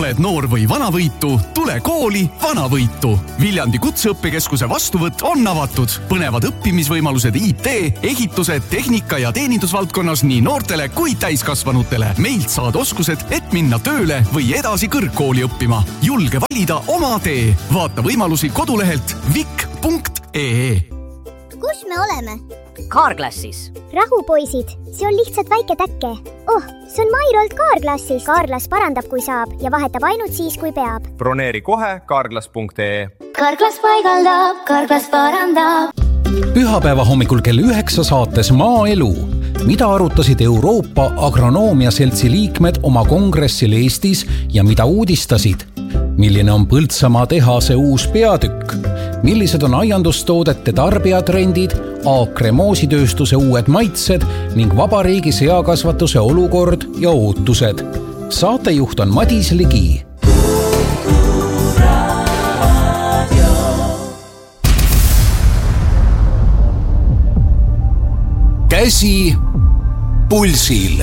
Oled noor või vanavõitu, tule kooli Vanavõitu. Viljandi Kutseõppekeskuse vastuvõtt on avatud. Põnevad õppimisvõimalused IT, ehitused, tehnika ja teenindusvaldkonnas nii noortele kui täiskasvanutele. Meilt saad oskused, et minna tööle või edasi kõrgkooli õppima. Julge valida oma tee. Vaata võimalusi kodulehelt vik.ee. Kus me oleme? Kaarklassis. Rahu, poisid, see on lihtsalt väike täkke. See on Mairolt Kaarklassis. Kaarklass parandab, kui saab ja vahetab ainult siis, kui peab. Broneeri kohe kaarklass.ee. Kaarklass paigaldab, Kaarklass parandab. Pühapäeva hommikul kell 9 saates Maaelu. Mida arutasid Euroopa Agronoomia Seltsi liikmed oma kongressil Eestis ja mida uudistasid? Milline on Põltsamaa tehase uus peatükk? Millised on aiandustoodete tarbijatrendid, Aakre moositööstuse uued maitsed ning vabariigi seakasvatuse olukord ja ootused? Saatejuht on Madis Ligi. Käsi pulsil.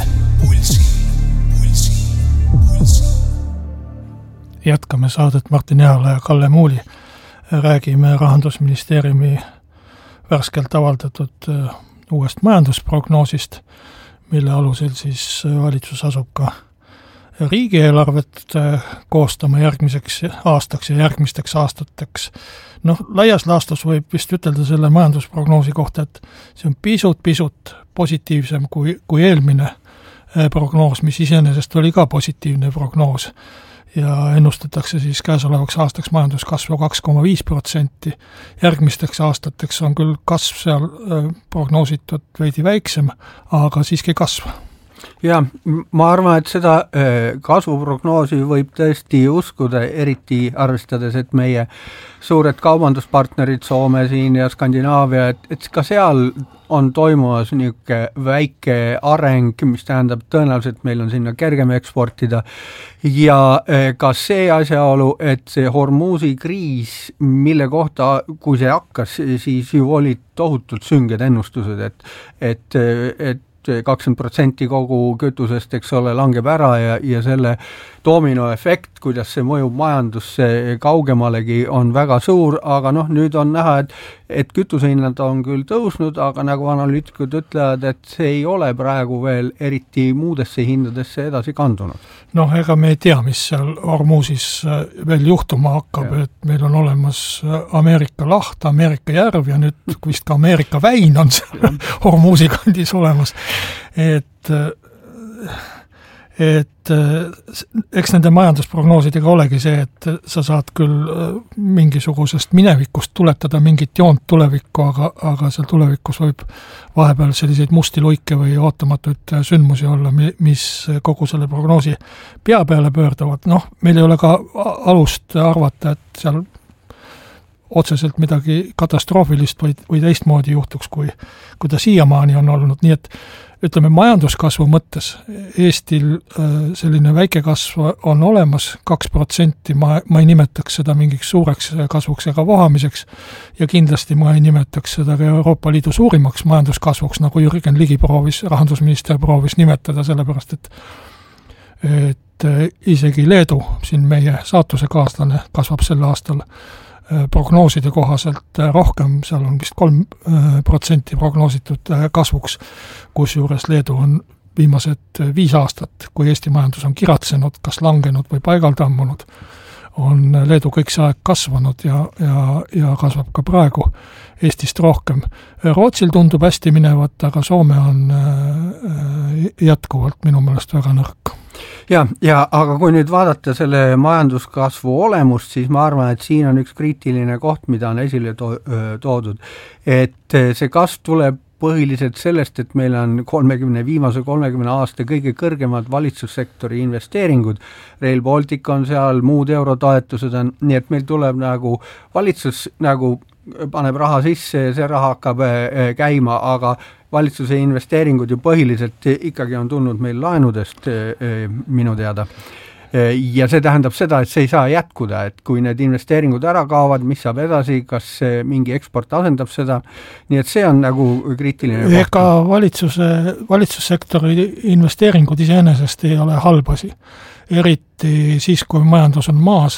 Jätkame saadet Martin Ehala ja Kalle Muuli. Räägime Rahandusministeeriumi värskelt avaldatud uuest majandusprognoosist, mille alusel siis valitsus asub ka riigieelarvet koostama järgmiseks aastaks ja järgmisteks aastateks. Laias laastus võib vist ütelda selle majandusprognoosi kohta, et see on pisut positiivsem kui eelmine prognoos, mis iseenesest oli ka positiivne prognoos. Ja ennustatakse siis käesolevaks aastaks majanduskasvu 2,5%. Järgmisteks aastateks on küll kasv seal prognoositud veidi väiksem, aga siiski kasv. Ja, ma arvan, et seda kasvuprognoosi võib tõesti uskuda, eriti arvestades, et meie suured kaubanduspartnerid Soome siin ja Skandinaavia, et ka seal on toimumas niisugune väike areng, mis tähendab tõenäoliselt meil on sinna kergem eksportida ja ka see asjaolu, et see Hormuzi kriis, mille kohta, kui see hakkas, siis ju olid tohutult sünged ennustused, et 20% kogu kütusest, eks ole, langeb ära ja selle dominoefekt, kuidas see mõjub majandusse kaugemalegi, on väga suur, aga nüüd on näha, et kütusehinnad on küll tõusnud, aga nagu analüütikud ütlevad, et see ei ole praegu veel eriti muudesse hindadesse edasi kandunud. Ega me ei tea, mis seal Hormuzis veel juhtuma hakkab, et meil on olemas Ameerika laht, Ameerika järv ja nüüd vist ka Ameerika väin on seal Hormuzi kandis olemas. Et eks nende majandusprognoosidega olegi see, et sa saad küll mingisugusest minevikust tuletada mingit joont tulevikku, aga seal tulevikus võib vahepeal selliseid musti luike või ootamatuid sündmusi olla, mis kogu selle prognoosi pea peale pöörduvad. Meil ei ole ka alust arvata, et seal otseselt midagi katastroofilist või teistmoodi juhtuks, kui ta siiamaani on olnud. Nii et ütleme, majanduskasvu mõttes Eestil selline väike kasv on olemas, 2%, ma ei nimetaks seda mingiks suureks kasvuks ega vohamiseks ja kindlasti ma ei nimetaks seda ka Euroopa Liidu suurimaks majanduskasvuks, nagu Jürgen Ligi rahandusminister proovis nimetada, sellepärast et isegi Leedu, siin meie saatuse kaaslane, kasvab sel aastal prognooside kohaselt rohkem, seal on vist 3% prognoositud kasvuks, kusjuures Leedu on viimased 5 aastat, kui Eesti majandus on kiratsenud, kas langenud või paigaltammunud, on Leedu kõik see aeg kasvanud ja kasvab ka praegu Eestist rohkem. Rootsil tundub hästi minevat, aga Soome on jätkuvalt minu meelest väga nõrk. Aga kui nüüd vaadata selle majanduskasvu olemust, siis ma arvan, et siin on üks kriitiline koht, mida on esile toodud, et see kasv tuleb põhiliselt sellest, et meil on viimase 30 aasta kõige kõrgemad valitsussektori investeeringud. Rail Baltic on seal, muud eurotoetused on, nii et meil tuleb valitsus paneb raha sisse ja see raha hakkab käima, aga valitsuse investeeringud ju põhiliselt ikkagi on tulnud meil laenudest minu teada. ja see tähendab seda, et see ei saa jätkuda, et kui need investeeringud ära kaovad, mis saab edasi, kas mingi eksport asendab seda, nii et see on nagu kriitiline koht. Ega valitsussektori investeeringud iseenesest ei ole halb asi. Eriti siis, kui majandus on maas,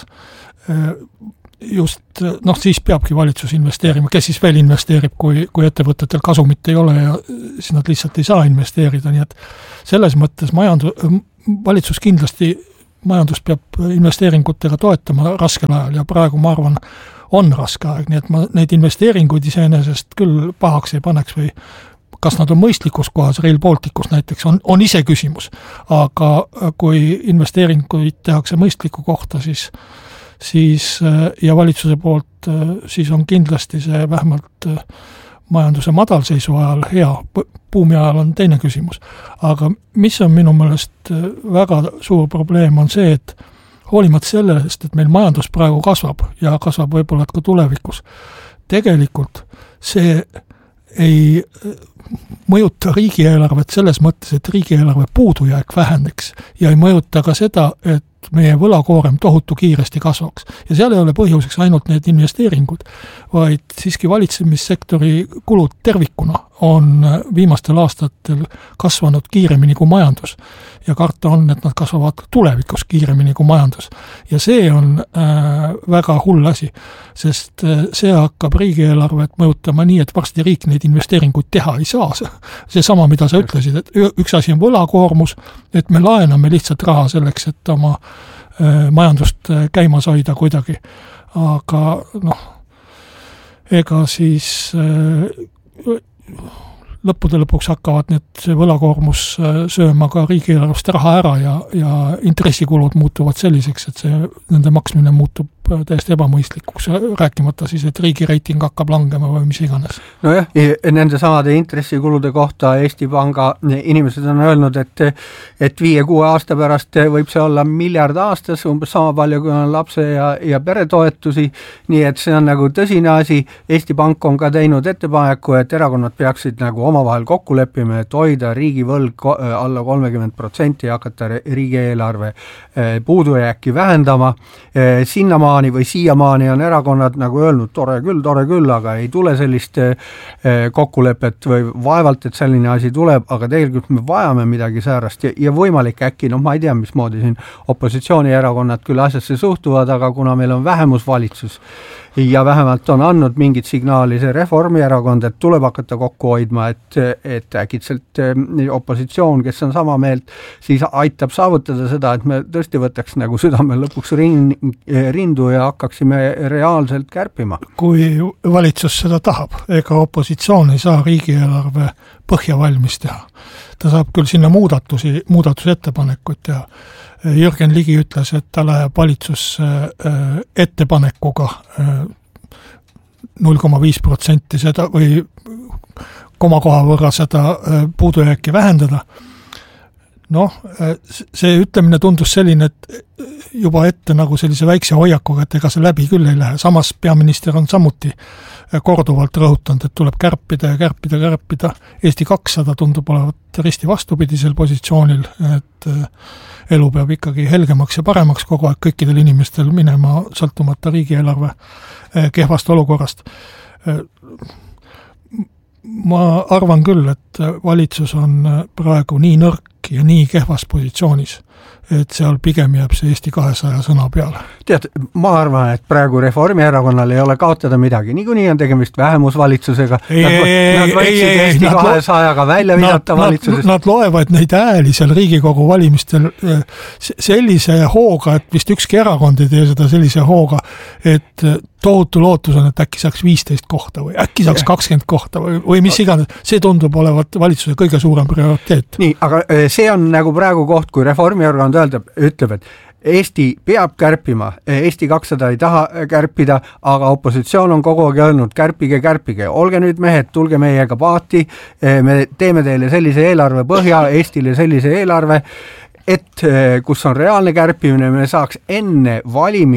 just, siis peabki valitsus investeerima, kes siis veel investeerib, kui ettevõtetel kasumit ei ole ja siis nad lihtsalt ei saa investeerida, nii et selles mõttes valitsus kindlasti majandus peab investeeringutega toetama raskel ajal ja praegu ma arvan, on raske aeg, nii et ma neid investeeringuid iseenesest küll pahaks ei paneks või kas nad on mõistlikus kohas, Rail Balticus näiteks, on ise küsimus, aga kui investeeringuid tehakse mõistliku kohta, siis ja valitsuse poolt, siis on kindlasti see vähemalt majanduse madalseisu ajal hea, buumi ajal on teine küsimus. Aga mis on minu meelest väga suur probleem on see, et hoolimata sellest, et meil majandus praegu kasvab ja kasvab võib-olla ka tulevikus, tegelikult see ei mõjuta riigieelarvet selles mõttes, et riigieelarve puudujääk väheneks ja ei mõjuta ka seda, et meie võlakoorem tohutu kiiresti kasvaks. Ja seal ei ole põhjuseks ainult need investeeringud, vaid siiski valitsemissektori kulud tervikuna on viimastel aastatel kasvanud kiiremini kui majandus. Ja karta on, et nad kasvavad tulevikus kiiremini kui majandus. Ja see on väga hull asi, sest see hakkab riigieelarvet mõjutama nii, et varsti riik neid investeeringuid teha ei saa. See sama, mida sa ütlesid, et üks asi on võlakoormus, et me laename lihtsalt raha selleks, et oma majandust käimas hoida kuidagi. Aga ega siis lõppude lõpuks hakkavad need võlakoormus sööma ka riigieelarvest raha ära ja intressikulud muutuvad selliseks, et see nende maksmine muutub täiesti ebamõistlikuks, rääkimata siis, et riigi reiting hakkab langema või mis iganes. Nojah, nende samade intressikulude kohta Eesti Panga inimesed on öelnud, et 5-6 aasta pärast võib see olla miljard aastas, umbes sama palju, kui on lapse ja peretoetusi, nii et see on nagu tõsine asi. Eesti Pank on ka teinud ettepaneku, et erakonnad peaksid nagu omavahel kokku leppima, et hoida riigivõlg alla 30% ja hakata riigieelarve puudujääki vähendama. Siiamaani on erakonnad nagu öelnud, tore küll, aga ei tule sellist kokkulepet või vaevalt, et selline asi tuleb, aga tegelikult me vajame midagi säärast ja võimalik äkki, ma ei tea, mismoodi siin opositsioonierakonnad küll asjasse suhtuvad, aga kuna meil on vähemusvalitsus ja vähemalt on andnud mingit signaali see Reformierakond, et tuleb hakata kokku hoidma, et äkitselt opositsioon, kes on sama meelt, siis aitab saavutada seda, et me tõesti võtaks nagu südame lõpuks rindu ja hakkaksime reaalselt kärpima. Kui valitsus seda tahab, ega opositsioon ei saa riigieelarve põhja valmis teha. Ta saab küll sinna muudatusettepanekuid teha. Jürgen Ligi ütles, et ta läheb valitsus ettepanekuga 0,5% seda või komakoha võrra seda puudujääki vähendada. See ütlemine tundus selline, et juba ette nagu sellise väikse hoiakuga, et ega see läbi küll ei lähe. Samas peaminister on samuti korduvalt rõhutanud, et tuleb kärpida. Eesti 200 tundub olevat risti vastupidisel positsioonil, et elu peab ikkagi helgemaks ja paremaks kogu aeg kõikidel inimestel minema sõltumata riigieelarve kehvast olukorrast. Ma arvan küll, et valitsus on praegu nii nõrk ja nii kehvas positsioonis, et seal pigem jääb see Eesti 200 sõna peale. Tead, ma arvan, et praegu Reformierakonnal ei ole kaotada midagi. Niikuinii on tegemist vähemusvalitsusega. Nad võiksid Eesti 200-ga välja vidata valitsusest. Nad loevad neid ääli seal Riigikogu valimistel sellise hooga, et vist ükski erakond ei tee seda sellise hooga, et tohutu lootus on, et äkki saaks 15 kohta või äkki saaks 20 kohta või mis iganes. See tundub olevat valitsuse kõige suurem prioriteet. Nii, aga see on nagu praegu koht, kui Reformierakond ütleb, et Eesti peab kärpima, Eesti 200 ei taha kärpida, aga opositsioon on kogu aeg öelnud, kärpige, olge nüüd mehed, tulge meiega paati, me teeme teile sellise eelarve põhja, Eestile sellise eelarve, et kus on reaalne kärpimine, me saaks enne valimisi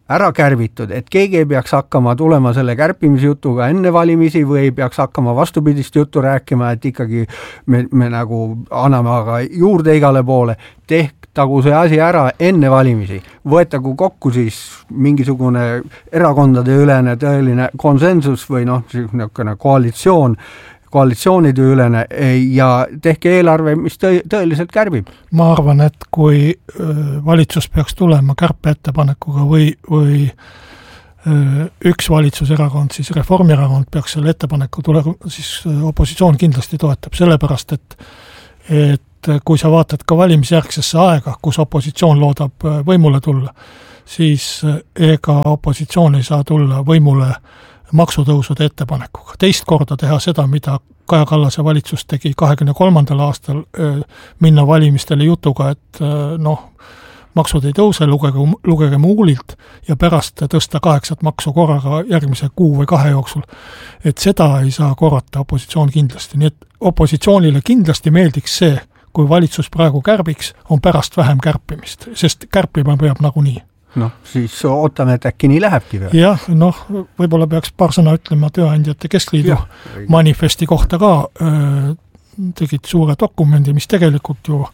ära kärbitud, et keegi ei peaks hakkama tulema selle kärpimisjutuga enne valimisi või ei peaks hakkama vastupidist juttu rääkima, et ikkagi me nagu anname aga juurde igale poole, tehtagu see asi ära enne valimisi, võetagu kokku siis mingisugune erakondade ülene tõeline konsensus või niisugune koalitsioonide ülene ja tehke eelarve, mis tõeliselt kärbib. Ma arvan, et kui valitsus peaks tulema kärpeettepanekuga või üks valitsuserakond, siis Reformierakond peaks selle ettepaneku tulema, siis opositsioon kindlasti toetab, sellepärast et kui sa vaatad ka valimisjärgsesse aega, kus opositsioon loodab võimule tulla, siis ega opositsioon ei saa tulla võimule maksutõusude ettepanekuga. Teist korda teha seda, mida Kaja Kallase valitsus tegi 23. aastal, minna valimistele jutuga, et maksud ei tõuse, lugege muulilt ja pärast tõsta 8 maksu korraga järgmise kuu või 2 jooksul. Et seda ei saa korrata opositsioon kindlasti. Nii et opositsioonile kindlasti meeldiks see, kui valitsus praegu kärbiks, on pärast vähem kärpimist, sest kärpima peab nagunii. Siis ootame, et äkki nii lähebki veel. Jah, võib-olla peaks paar sõna ütlema Tööandjate Keskliidu manifesti kohta ka. Tegid suure dokumendi, mis tegelikult ju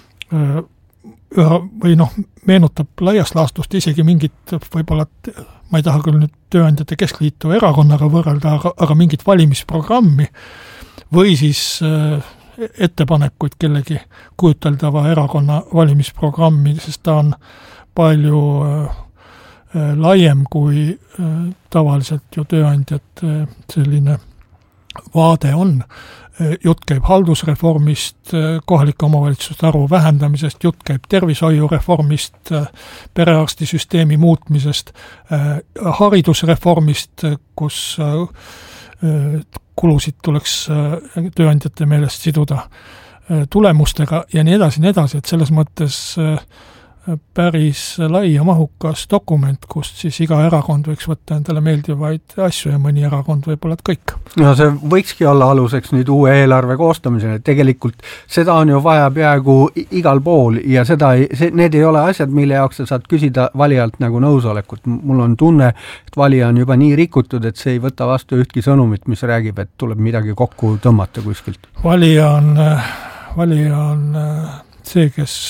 meenutab laias laastust isegi mingit, võib-olla, ma ei taha küll nüüd Tööandjate Keskliitu erakonnaga võrrelda, aga mingit valimisprogrammi või siis ettepanekuid kellegi kujuteldava erakonna valimisprogrammi, sest ta on palju laiem kui tavaliselt ju tööandjad selline vaade on. Jutt käib haldusreformist, kohalike omavalitsuste arvu vähendamisest, jutt käib tervishoiureformist, perearstisüsteemi muutmisest, haridusreformist, kus kulusid tuleks tööandjate meelest siduda tulemustega ja nii edasi, et selles mõttes päris lai ja mahukas dokument, kust siis iga erakond võiks võtta endale meeldivaid asju ja mõni erakond võib-olla kõik. See võikski olla aluseks nüüd uue eelarve koostamisele, et tegelikult seda on ju vaja peaaegu igal pool ja need ei ole asjad, mille jaoks sa saad küsida valijalt nagu nõusolekut. Mul on tunne, et valija on juba nii rikutud, et see ei võta vastu ühtki sõnumit, mis räägib, et tuleb midagi kokku tõmmata kuskilt. Valija on see,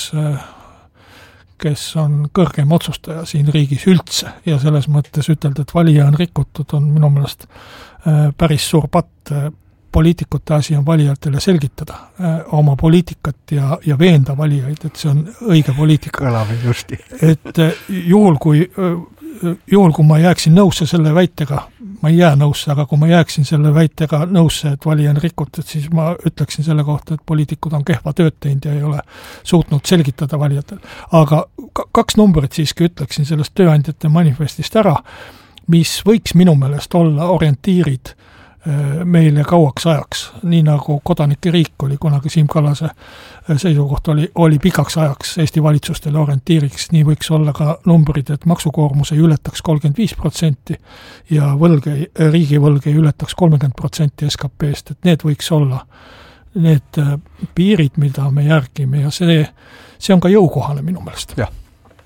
kes on kõrgem otsustaja siin riigis üldse ja selles mõttes ütelda, et valija on rikutud, on minu meelest päris suur patt. Poliitikute asi on valijatele selgitada oma poliitikat ja veenda valijaid, et see on õige poliitika. Kõlame justi. Et juhul, kui ma jääksin nõusse selle väitega, ma ei jää nõusse, aga kui ma jääksin selle väitega nõusse, et valija on rikutud, siis ma ütleksin selle kohta, et poliitikud on kehva tööd teinud ja ei ole suutnud selgitada valijatel. Aga 2 numbrit siiski ütleksin sellest Tööandjate manifestist ära, mis võiks minu meelest olla orientiirid meile kauaks ajaks, nii nagu kodanike riik oli kunagi Siim Kallase seisukoht oli pikaks ajaks Eesti valitsustele orientiiriks, nii võiks olla ka numbrid, et maksukoormus ei ületaks 35% ja riigivõlg ei ületaks 30% SKP-st, et need võiks olla need piirid, mida me järgime ja see on ka jõukohane minu meelest. Jah.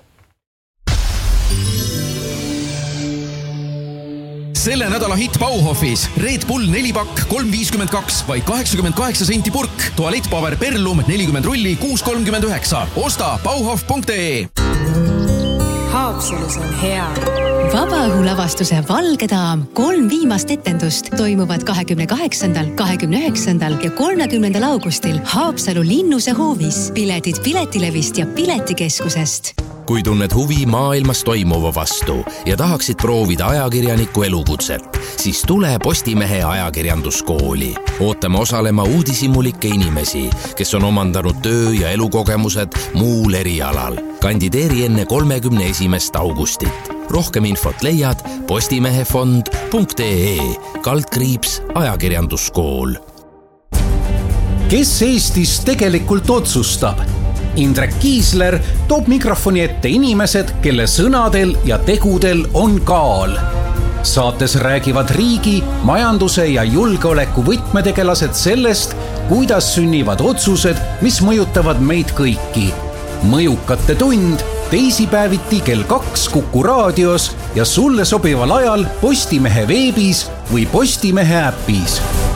Selle nädala hitt Bauhofis Red Bull 4-pakk 3,52, vaid 88 senti purk, tualettpaber Perlum 40 rulli 6,39. Osta bauhof.ee. Haapsalus on hea. Vabaõhulavastuse Valge daam 3 viimast etendust toimuvad 28., 29. ja 30. augustil Haapsalu Linnuse hoovis. Piletid Piletilevist ja Piletikeskusest. Kui tunned huvi maailmas toimuva vastu ja tahaksid proovida ajakirjaniku elukutset, siis tule Postimehe ajakirjanduskooli. Ootame osalema uudishimulikke inimesi, kes on omandanud töö- ja elukogemused muul erialal. Kandideeri enne 31. augustit. Rohkem infot leiad postimehefond.ee /ajakirjanduskool. Kes Eestis tegelikult otsustab? Indrek Kiisler toob mikrofoni ette inimesed, kelle sõnadel ja tegudel on kaal. Saates räägivad riigi, majanduse ja julgeoleku võtmetegelased sellest, kuidas sünnivad otsused, mis mõjutavad meid kõiki. Mõjukate tund teisipäeviti kell 2 Kuku raadios ja sulle sobival ajal Postimehe veebis või Postimehe äpis.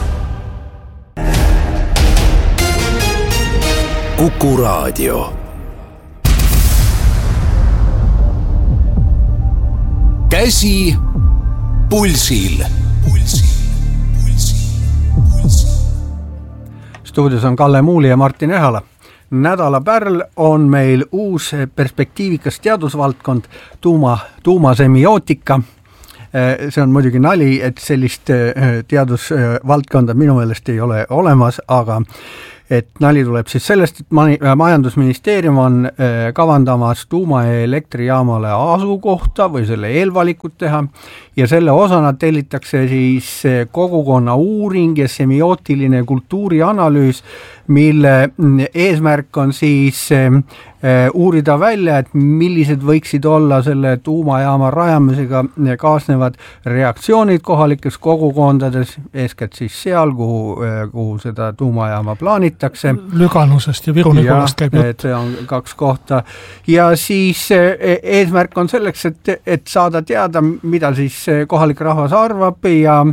Kuku raadio. Käsi pulsil. Stuudios on Kalle Muuli ja Martin Ehala. Nädala pärl on meil uus perspektiivikas teadusvaldkond, tuumasemiootika. See on muidugi nali, et sellist teadusvaldkonda minu meelest ei ole olemas, aga et nali tuleb siis sellest, et majandusministeerium on kavandamas tuumaelektrijaamale asukohta või selle eelvalikut teha ja selle osana tellitakse siis kogukonna uuring ja semiootiline kultuurianalüüs, mille eesmärk on siis uurida välja, et millised võiksid olla selle tuumajaama rajamisega kaasnevad reaktsioonid kohalikes kogukondades, eeskätt siis seal, kuhu seda tuumajaama plaanitakse. Lüganusest ja Viru-Nigulast käib jutt. See on 2 kohta. Ja siis eesmärk on selleks, et saada teada, mida siis kohalik rahvas arvab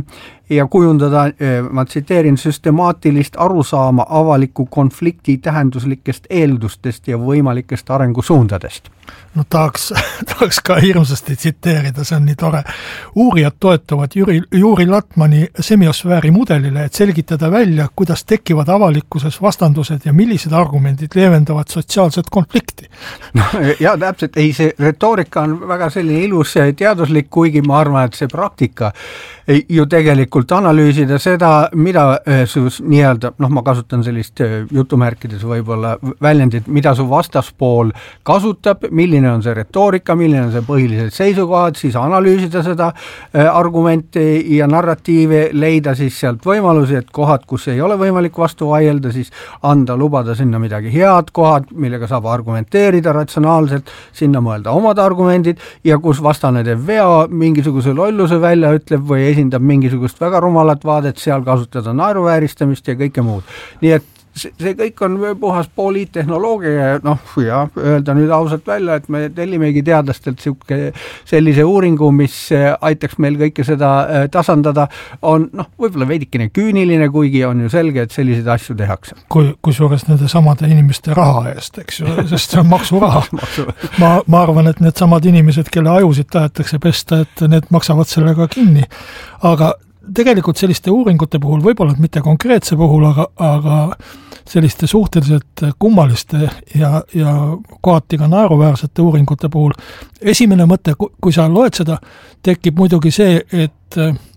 ja kujundada, ma tsiteerin, süstemaatilist arusaama avaliku konflikti tähenduslikest eeldustest ja võimalikest arengusuundadest. No tahaks ka hirmsasti tsiteerida, see on nii tore. Uurijad toetuvad Juri Latmani semiosfääri mudelile, et selgitada välja, kuidas tekivad avalikkuses vastandused ja millised argumendid leevendavad sotsiaalset konflikti. No, ja täpselt, see retoorika on väga selline ilus ja teaduslik, kuigi ma arvan, et see praktika ju tegelikult analüüsida seda, mida su nii-öelda, ma kasutan sellist jutumärkides võib-olla väljendit, mida su vastaspool kasutab, milline on see retoorika, milline on see põhilised seisukohad, siis analüüsida seda argumente ja narratiive, leida siis sealt võimalusi, et kohad, kus ei ole võimalik vastu vaielda, siis lubada sinna midagi head, kohad, millega saab argumenteerida ratsionaalselt, sinna mõelda omad argumendid ja kus vastane teeb vea, mingisuguse lolluse välja ütleb või esindab mingisugust väga rumalat vaadet, seal kasutada naeruvääristamist ja kõike muud. Nii et see kõik on puhas poliittehnoloogia ja öelda nüüd ausalt välja, et me tellimegi teadlastelt sellise uuringu, mis aitaks meil kõike seda tasandada, on võib-olla veidikene küüniline, kuigi on ju selge, et selliseid asju tehakse. Kusjuures nende samade inimeste raha eest, eks ju, sest see on maksuraha. ma arvan, et need samad inimesed, kelle ajusid tahetakse pesta, et need maksavad sellega kinni. Aga tegelikult selliste uuringute puhul, võib-olla mitte konkreetse puhul, aga selliste suhteliselt kummaliste ja kohati ka naeruväärsete uuringute puhul, esimene mõte, kui sa loed seda, tekib muidugi see, et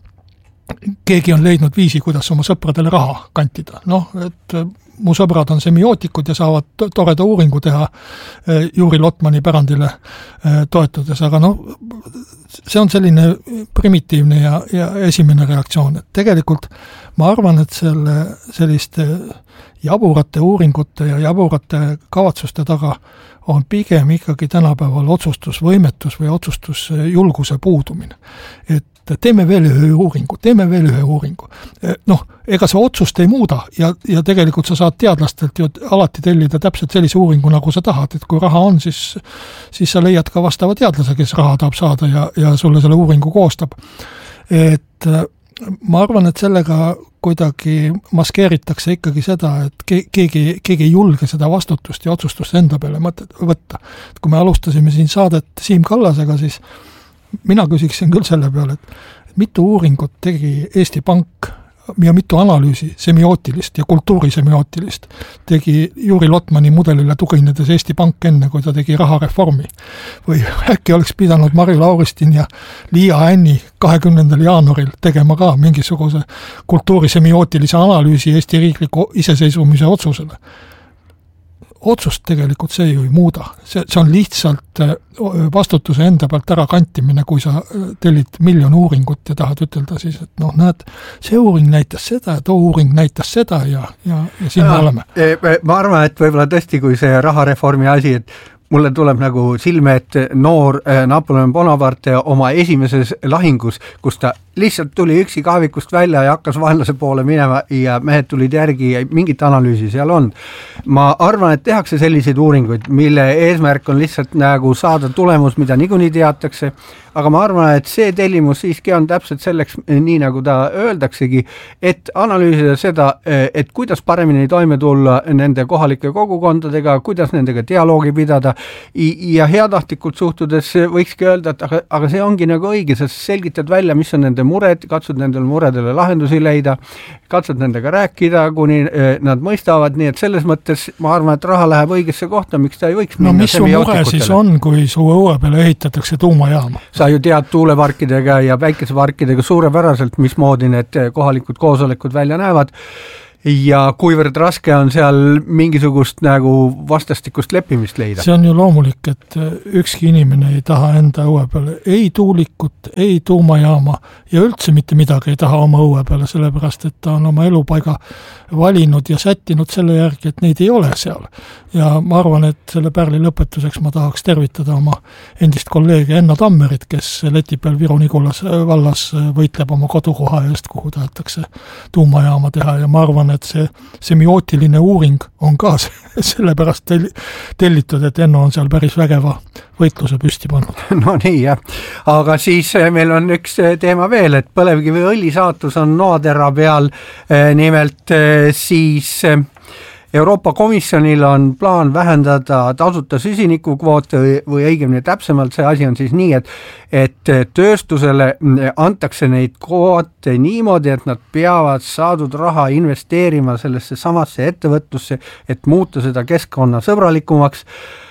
keegi on leidnud viisi, kuidas oma sõpradele raha kantida. Et mu sõbrad on semiootikud ja saavad toreda uuringu teha Juri Lotmani pärandile toetudes, aga see on selline primitiivne ja esimene reaktsioon. Et tegelikult ma arvan, et selliste jaburate uuringute ja jaburate kavatsuste taga on pigem ikkagi tänapäeval otsustusvõimetus või otsustusjulguse puudumine. Et teeme veel ühe uuringu. Ega see otsust ei muuda ja tegelikult sa saad teadlastelt ju alati tellida täpselt sellise uuringu, nagu sa tahad, et kui raha on, siis sa leiad ka vastava teadlase, kes raha tahab saada ja sulle selle uuringu koostab. Et ma arvan, et sellega kuidagi maskeeritakse ikkagi seda, et keegi ei julge seda vastutust ja otsustust enda peale võtta. Kui me alustasime siin saadet Siim Kallasega, siis mina küsiksin küll selle peale, et mitu uuringut tegi Eesti Pank ja mitu analüüsi semiootilist ja kultuurisemioootilist tegi Juri Lotmani mudelile tuginedes Eesti Pank enne, kui ta tegi rahareformi. Või äkki oleks pidanud Marju Lauristin ja Liia Änni 20. jaanuaril tegema ka mingisuguse kultuurisemioootilise analüüsi Eesti riikliku iseseisvumise otsusele. Otsust tegelikult see ju ei muuda. See on lihtsalt vastutuse enda pealt ära kantimine, kui sa tellid 1 000 000 uuringut ja tahad ütelda siis, et näed, see uuring näitas seda ja too uuring näitas seda ja siin me oleme. Ma arvan, et võib-olla tõesti, kui see rahareformi asi, et mulle tuleb nagu silme, et noor Napoleon Bonaparte oma esimeses lahingus, kus ta lihtsalt tuli üksi kahvikust välja ja hakkas vaenlase poole minema ja mehed tulid järgi ja mingit analüüsi seal on. Ma arvan, et tehakse selliseid uuringuid, mille eesmärk on lihtsalt nagu saada tulemus, mida niikuinii teatakse, aga ma arvan, et see tellimus siiski on täpselt selleks, nii nagu ta öeldaksegi, et analüüsida seda, et kuidas paremini toime tulla nende kohalike kogukondadega, kuidas nendega dialoogi pidada ja heatahtlikult suhtudes võikski öelda, et aga see ongi nagu õige, sest selgitad välja, mis on nende mured, katsud nendele muredele lahendusi leida, katsud nendega rääkida, kuni nad mõistavad, nii et selles mõttes ma arvan, et raha läheb õigesse kohta, miks ta ei võiks minna. No mis su mure siis on, kui su õue peale ehitatakse tuumajaama? Sa ju tead tuuleparkidega ja päikeseparkidega suurepäraselt, mismoodi need kohalikud koosolekud välja näevad ja kuivõrd raske on seal mingisugust nagu vastastikust leppimist leida. See on ju loomulik, et ükski inimene ei taha enda õue peale ei tuulikut, ei tuumajaama ja üldse mitte midagi ei taha oma õue peale, sellepärast et ta on oma elupaiga valinud ja sättinud selle järgi, et neid ei ole seal. Ja ma arvan, et selle Pärli lõpetuseks ma tahaks tervitada oma endist kolleegi Enno Tammerit, kes Leti peal Viru-Nigulas vallas võitleb oma kodukoha eest, kuhu tahetakse tuumajaama teha ja ma arvan, et see semiootiline uuring on ka sellepärast tellitud, et Enno on seal päris vägeva võitluse püsti pannud. No nii jah, aga siis meil on üks teema veel, et põlevkiviõli saatus on noatera peal, nimelt siis Euroopa Komisjonil on plaan vähendada tasuta süsinikukvoote või õigemini täpsemalt see asi on siis nii, et tööstusele antakse neid kvoote niimoodi, et nad peavad saadud raha investeerima sellesse samasse ettevõtlusse, et muuta seda keskkonnasõbralikumaks.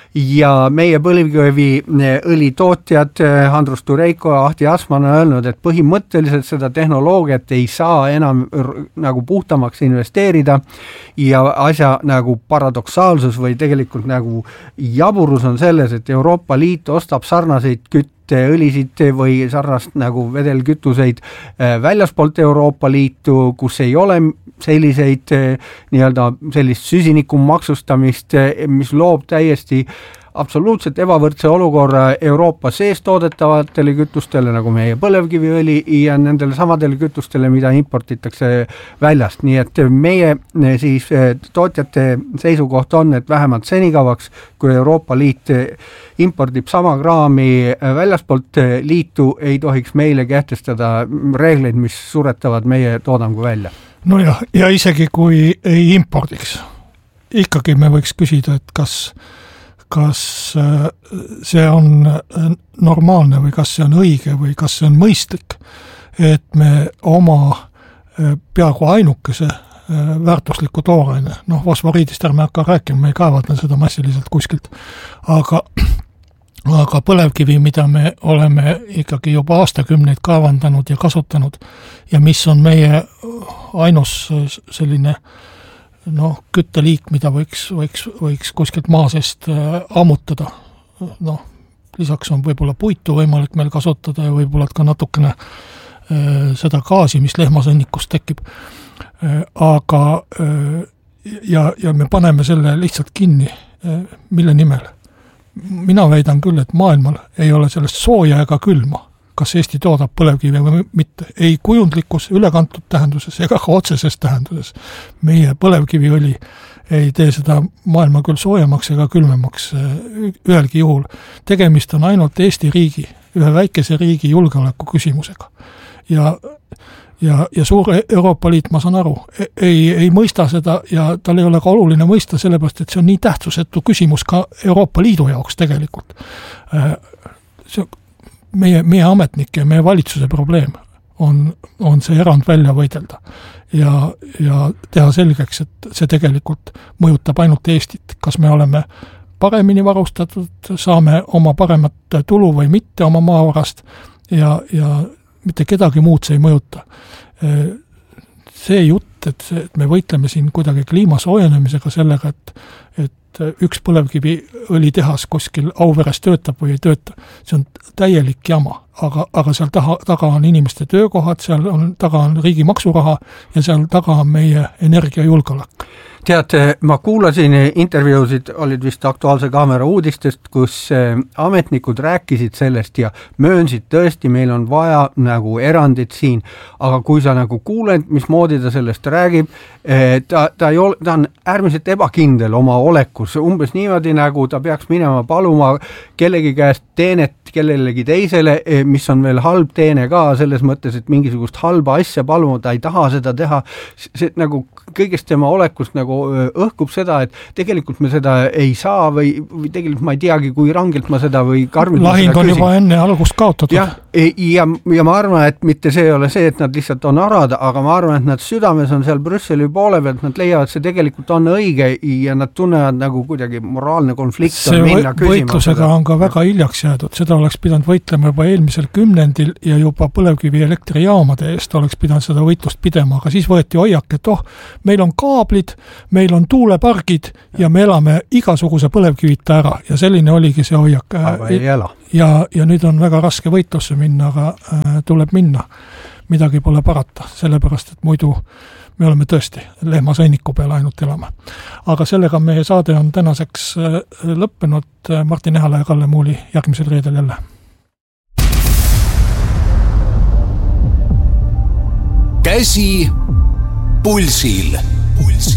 Ja meie põlevkiviõli tootjad Andrus Tureiko ja Ahti Asman on öelnud, et põhimõtteliselt seda tehnoloogiat ei saa enam nagu puhtamaks investeerida ja asja nagu paradoksaalsus või tegelikult nagu jaburus on selles, et Euroopa Liit ostab sarnaseid õlisid või sarnast nagu vedelkütuseid väljaspoolt Euroopa Liitu, kus ei ole selliseid nii-öelda sellist süsiniku maksustamist, mis loob täiesti absoluutselt ebavõrdse olukorra Euroopa sees toodetavatele kütustele, nagu meie põlevkiviõli ja nendele samadele kütustele, mida importitakse väljast. Nii et meie siis tootjate seisukoht on, et vähemalt senikavaks, kui Euroopa Liit impordib sama kraami väljaspoolt liitu, ei tohiks meile kehtestada reegleid, mis suretavad meie toodangu välja. No ja isegi kui ei impordiks, ikkagi me võiks küsida, et kas see on normaalne või kas see on õige või kas see on mõistlik, et me oma peaaegu ainukese väärtusliku tooraine, fosforiidist ärme hakka rääkima, me ei kaevata seda massiliselt kuskilt, aga põlevkivi, mida me oleme ikkagi juba aastakümneid kaevandanud ja kasutanud ja mis on meie ainus selline kütteliik, mida võiks kuskilt maa seest ammutada. Lisaks on võib-olla puitu võimalik meil kasutada ja võib-olla ka natukene seda gaasi, mis lehmasõnnikust tekib. Aga ja me paneme selle lihtsalt kinni, mille nimel. Mina väidan küll, et maailmal ei ole sellest sooja ega külma, kas Eesti toodab põlevkivi või mitte. Ei kujundlikus, ülekantud tähenduses ega ka otseses tähenduses. Meie põlevkiviõli ei tee seda maailma küll soojemaks ega külmemaks ühelgi juhul. Tegemist on ainult Eesti riigi, ühe väikese riigi julgeoleku küsimusega. Ja suur Euroopa Liit, ma saan aru, ei mõista seda ja tal ei ole ka oluline mõista, sellepärast, et see on nii tähtsusetu küsimus ka Euroopa Liidu jaoks tegelikult. Meie ametnike ja meie valitsuse probleem on see erand välja võidelda ja teha selgeks, et see tegelikult mõjutab ainult Eestit. Kas me oleme paremini varustatud, saame oma paremat tulu või mitte oma maavarast ja mitte kedagi muud see ei mõjuta. See jutt, et me võitleme siin kuidagi kliima soojenemisega sellega, et üks põlevkiviõlitehas kuskil Auveres töötab või ei tööta, see on täielik jama. aga seal taga on inimeste töökohad, seal taga on riigi maksuraha ja seal taga on meie energiajulgeolek. Tead, ma kuulasin intervjuusid, olid vist Aktuaalse Kaamera uudistest, kus ametnikud rääkisid sellest ja möönsid tõesti, meil on vaja nagu erandit siin, aga kui sa nagu kuuled, mismoodi ta sellest räägib, ta on äärmiselt ebakindel oma olekus, umbes niimoodi nagu ta peaks minema paluma kellegi käest teenet kellelegi teisele, mis on veel halb teene ka, selles mõttes, et mingisugust halba asja paluma, ta ei taha seda teha, see nagu kõigest tema olekust nagu õhkub seda, et tegelikult me seda ei saa või tegelikult ma ei teagi, kui rangelt ma seda või karmilt lahing on juba enne algust kaotatud. Ja ma arvan, et mitte see ei ole see, et nad lihtsalt on arad, aga ma arvan, et nad südames on seal Brüsseli poole pealt, nad leiavad, see tegelikult on õige ja nad tunnevad nagu kuidagi moraalne konflikt see on minna võitlusega on ka väga hiljaks jäädud, seda oleks pidanud võitlema juba eelmisel kümnendil ja juba põlevkivi elektrijaamade eest oleks pidanud seda võitlust pidema, aga siis võeti hoiak, et meil on kaablid, meil on tuulepargid ja me elame igasuguse põlevkivita ära ja selline oligi see hoiak. Aga ei ela. Ja nüüd on väga raske võitlusse minna, aga tuleb minna. Midagi pole parata, sellepärast, et muidu me oleme tõesti lehmasõnniku peal ainult elama. Aga sellega meie saade on tänaseks lõppenud. Martin Ehala ja Kalle Muuli järgmisel reedel jälle. Käsi pulsil.